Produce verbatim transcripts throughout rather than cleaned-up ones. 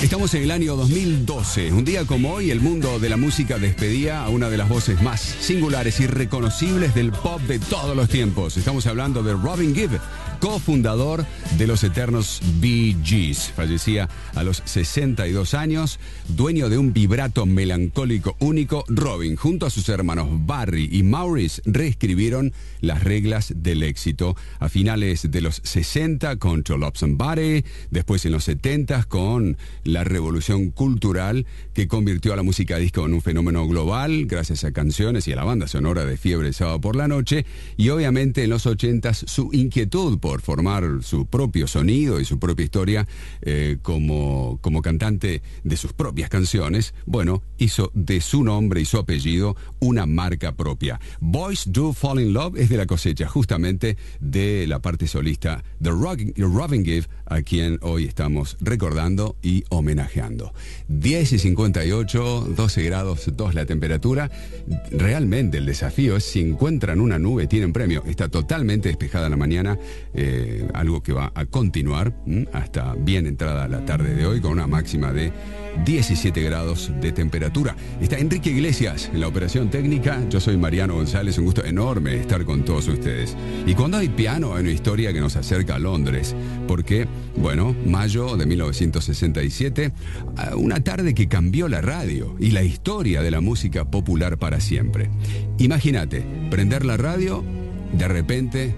Estamos en el año dos mil doce. Un día como hoy, el mundo de la música despedía a una de las voces más singulares y reconocibles del pop de todos los tiempos. Estamos hablando de Robin Gibb, cofundador de los eternos Bee Gees. Fallecía a los sesenta y dos años, dueño de un vibrato melancólico único. Robin, junto a sus hermanos Barry y Maurice, reescribieron las reglas del éxito a finales de los sesenta con To Love Somebody, después en los setenta con la revolución cultural que convirtió a la música disco en un fenómeno global gracias a canciones y a la banda sonora de Fiebre de Sábado por la Noche, y obviamente en los ochentas su inquietud por formar su propio sonido y su propia historia eh, como, como cantante de sus propias canciones, bueno, hizo de su nombre y su apellido una marca propia. Boys Do Fall in Love es de la cosecha justamente de la parte solista de Robin Gibb, a quien hoy estamos recordando y homenajeando. diez y cincuenta y ocho, doce grados dos la temperatura. Realmente el desafío es: si encuentran una nube, tienen premio. Está totalmente despejada la mañana, eh, algo que va a continuar ¿m? hasta bien entrada la tarde de hoy, con una máxima de diecisiete grados de temperatura. Está Enrique Iglesias en la operación técnica. Yo soy Mariano González, un gusto enorme estar con todos ustedes. Y cuando hay piano, hay una historia que nos acerca a Londres, porque, bueno, mayo de mil novecientos sesenta y siete, una tarde que cambió la radio y la historia de la música popular para siempre. Imagínate, prender la radio, de repente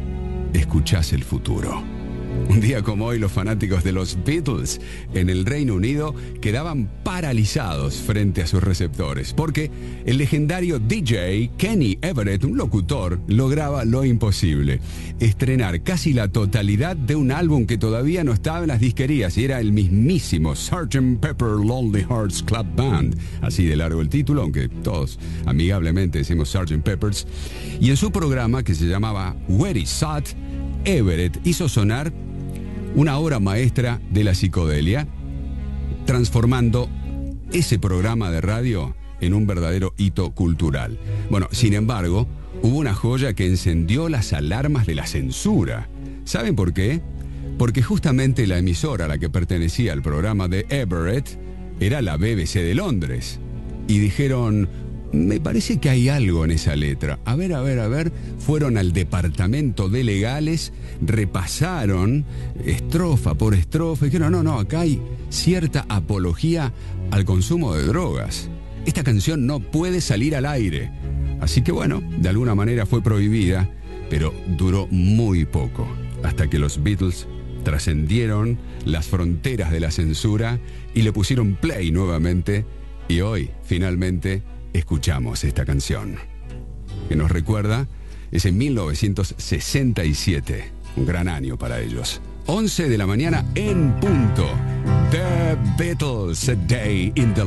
escuchás el futuro. Un día como hoy, los fanáticos de los Beatles en el Reino Unido quedaban paralizados frente a sus receptores, porque el legendario D J Kenny Everett, un locutor, lograba lo imposible: estrenar casi la totalidad de un álbum que todavía no estaba en las disquerías, y era el mismísimo sergeant Pepper Lonely Hearts Club Band, así de largo el título, aunque todos amigablemente decimos sergeant Peppers. Y en su programa, que se llamaba Where Is Sad, Everett hizo sonar una obra maestra de la psicodelia, transformando ese programa de radio en un verdadero hito cultural. Bueno, sin embargo, hubo una joya que encendió las alarmas de la censura. ¿Saben por qué? Porque justamente la emisora a la que pertenecía el programa de Everett era la B B C de Londres. Y dijeron: me parece que hay algo en esa letra. A ver, a ver, a ver. Fueron al departamento de legales, repasaron estrofa por estrofa y dijeron: no, no, acá hay cierta apología al consumo de drogas. Esta canción no puede salir al aire. Así que bueno, de alguna manera fue prohibida, pero duró muy poco, hasta que los Beatles trascendieron las fronteras de la censura y le pusieron play nuevamente, y hoy, finalmente, escuchamos esta canción que nos recuerda ese mil novecientos sesenta y siete, un gran año para ellos. once de la mañana en punto. The Beatles, A Day in the